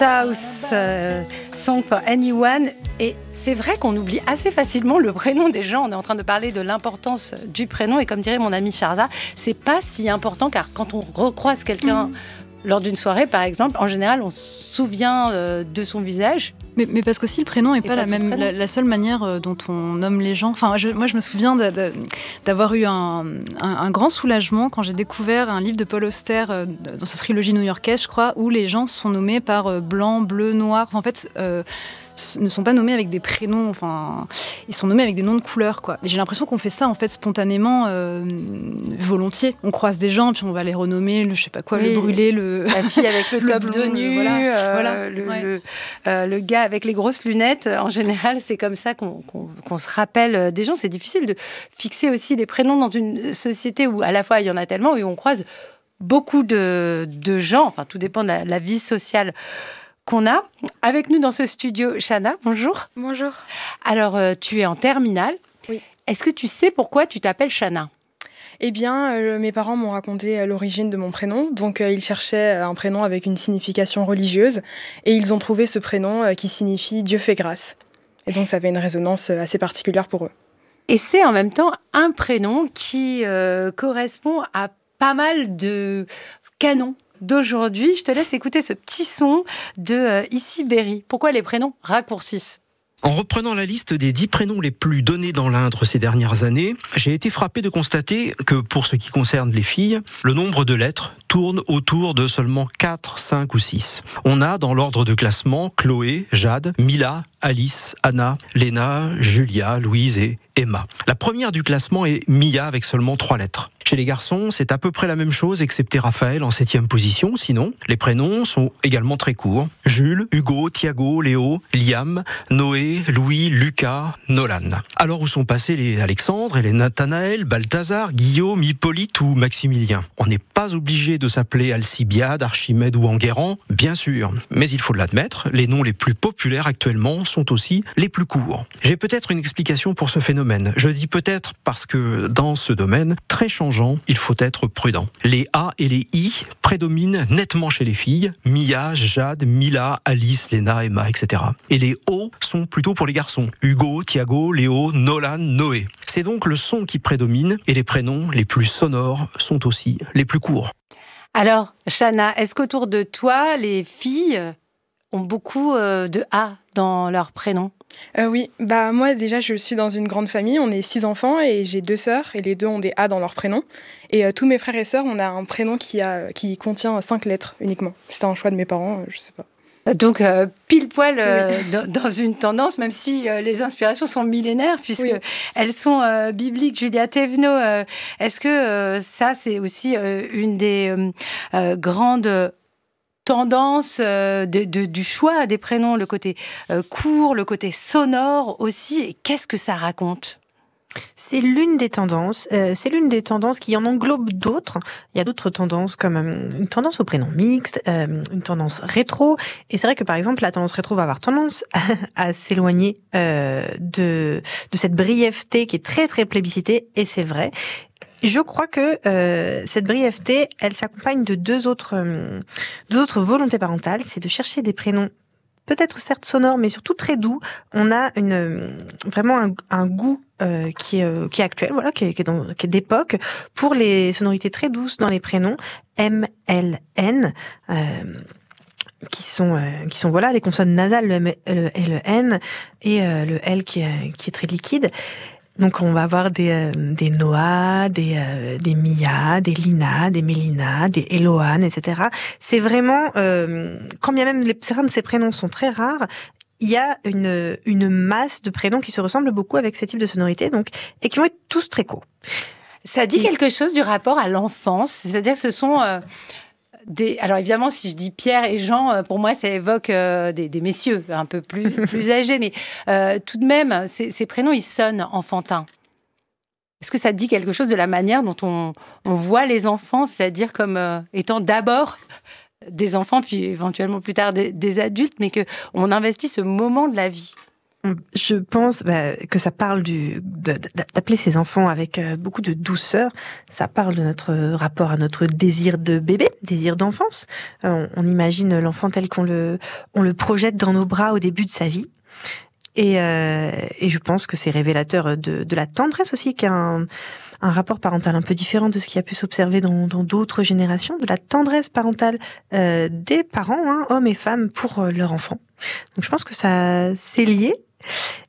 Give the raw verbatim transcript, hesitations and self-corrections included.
House euh, Song for Anyone. Et c'est vrai qu'on oublie assez facilement le prénom des gens. On est en train de parler de l'importance du prénom. Et comme dirait mon amie Sharza, c'est pas si important car quand on recroise quelqu'un mmh. lors d'une soirée, par exemple, en général, on se souvient euh, de son visage. Mais, mais parce qu'aussi le prénom n'est pas, pas la, même, la, la seule manière dont on nomme les gens. Enfin, je, moi, je me souviens de, de, d'avoir eu un, un, un grand soulagement quand j'ai découvert un livre de Paul Auster euh, dans sa trilogie new-yorkaise, je crois, où les gens sont nommés par euh, blanc, bleu, noir. Enfin, en fait, euh, ne sont pas nommés avec des prénoms. Enfin, ils sont nommés avec des noms de couleurs, quoi. Et j'ai l'impression qu'on fait ça en fait spontanément, euh, volontiers. On croise des gens puis on va les renommer, le je sais pas quoi, oui, le brûlé, le la fille avec le, le top de nu, voilà, euh, voilà, le, ouais. le, euh, le gars avec les grosses lunettes. En général, c'est comme ça qu'on, qu'on, qu'on se rappelle des gens. C'est difficile de fixer aussi les prénoms dans une société où à la fois il y en a tellement, où on croise beaucoup de, de gens. Enfin, tout dépend de la, la vie sociale qu'on a. Avec nous dans ce studio, Chana, bonjour. Bonjour. Alors, euh, tu es en terminale. Oui. Est-ce que tu sais pourquoi tu t'appelles Chana ? Eh bien, euh, mes parents m'ont raconté euh, l'origine de mon prénom. Donc, euh, ils cherchaient un prénom avec une signification religieuse. Et ils ont trouvé ce prénom euh, qui signifie « Dieu fait grâce ». Et donc, ça avait une résonance euh, assez particulière pour eux. Et c'est en même temps un prénom qui euh, correspond à pas mal de canons d'aujourd'hui. Je te laisse écouter ce petit son de euh, Issy Berry. Pourquoi les prénoms raccourcissent ? En reprenant la liste des dix prénoms les plus donnés dans l'Indre ces dernières années, j'ai été frappé de constater que, pour ce qui concerne les filles, le nombre de lettres tourne autour de seulement quatre, cinq ou six. On a, dans l'ordre de classement, Chloé, Jade, Mila, Alice, Anna, Léna, Julia, Louise et Emma. La première du classement est Mia avec seulement trois lettres. Chez les garçons, c'est à peu près la même chose, excepté Raphaël en septième position. Sinon, les prénoms sont également très courts. Jules, Hugo, Thiago, Léo, Liam, Noé, Louis, Lucas, Nolan. Alors où sont passés les Alexandre et les Nathanaël, Balthazar, Guillaume, Hippolyte ou Maximilien ? On n'est pas obligé de s'appeler Alcibiade, Archimède ou Enguerrand, bien sûr. Mais il faut l'admettre, les noms les plus populaires actuellement sont aussi les plus courts. J'ai peut-être une explication pour ce phénomène. Je dis peut-être parce que dans ce domaine, très changeant, il faut être prudent. Les A et les I prédominent nettement chez les filles. Mia, Jade, Mila, Alice, Léna, Emma, et cetera. Et les O sont plutôt pour les garçons. Hugo, Thiago, Léo, Nolan, Noé. C'est donc le son qui prédomine et les prénoms les plus sonores sont aussi les plus courts. Alors, Chana, est-ce qu'autour de toi, les filles ont beaucoup euh, de A dans leur prénom ? Euh, oui, bah moi déjà je suis dans une grande famille, on est six enfants et j'ai deux sœurs et les deux ont des A dans leur prénom. Et euh, tous mes frères et sœurs, on a un prénom qui, a, qui contient cinq lettres uniquement. C'était un choix de mes parents, euh, je sais pas. Donc euh, pile poil euh, oui. dans, dans une tendance, même si euh, les inspirations sont millénaires, puisque oui. elles sont euh, bibliques. Julia Thévenot, euh, est-ce que euh, ça c'est aussi euh, une des euh, euh, grandes tendance euh, de, de, du choix des prénoms, le côté euh, court, le côté sonore aussi. Et qu'est-ce que ça raconte ? C'est l'une des tendances. Euh, c'est l'une des tendances qui en englobe d'autres. Il y a d'autres tendances comme euh, une tendance au prénom mixte, euh, une tendance rétro. Et c'est vrai que par exemple, la tendance rétro va avoir tendance à, à s'éloigner euh, de, de cette brièveté qui est très très plébiscitée. Et c'est vrai. Je crois que euh, cette brièveté, elle s'accompagne de deux autres, euh, deux autres volontés parentales. C'est de chercher des prénoms peut-être certes sonores, mais surtout très doux. On a une, vraiment un, un goût euh, qui, est, euh, qui est actuel, voilà, qui est, qui est, dans, qui est d'époque, pour les sonorités très douces dans les prénoms. M, L, N... Euh, qui sont euh, qui sont voilà les consonnes nasales, le M, le, et le N et euh, le L qui est, qui est très liquide. Donc on va avoir des euh, des Noah, des euh, des Mia, des Lina, des Mélina, des Eloane, et cetera. C'est vraiment euh, quand bien même les, certains de ces prénoms sont très rares, il y a une une masse de prénoms qui se ressemblent beaucoup avec ces types de sonorités, donc et qui vont être tous très courts. Ça dit et... quelque chose du rapport à l'enfance, c'est-à-dire que ce sont euh... Des... Alors évidemment, si je dis Pierre et Jean, pour moi, ça évoque euh, des, des messieurs un peu plus, plus âgés. Mais euh, tout de même, ces, ces prénoms, ils sonnent enfantins. Est-ce que ça dit quelque chose de la manière dont on, on voit les enfants, c'est-à-dire comme euh, étant d'abord des enfants, puis éventuellement plus tard des, des adultes, mais qu'on investit ce moment de la vie ? Je pense bah, que ça parle du, de, d'appeler ses enfants avec euh, beaucoup de douceur. Ça parle de notre rapport à notre désir de bébé, désir d'enfance. Euh, on, on imagine l'enfant tel qu'on le, on le projette dans nos bras au début de sa vie. Et, euh, et je pense que c'est révélateur de, de la tendresse aussi, qu'un un rapport parental un peu différent de ce qui a pu s'observer dans, dans d'autres générations, de la tendresse parentale euh, des parents, hein, hommes et femmes, pour euh, leur enfant. Donc je pense que ça c'est lié.